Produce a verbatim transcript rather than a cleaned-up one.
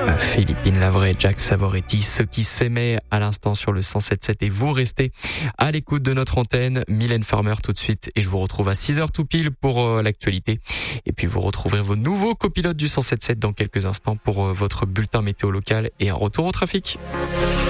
Philippine Lavray, Jack Savoretti, ceux qui s'aimaient à l'instant sur le cent sept sept et vous restez à l'écoute de notre antenne. Mylène Farmer tout de suite et je vous retrouve à six heures tout pile pour euh, l'actualité. Et puis vous retrouverez vos nouveaux copilotes du cent sept sept dans quelques instants pour euh, votre bulletin météo local et un retour au trafic.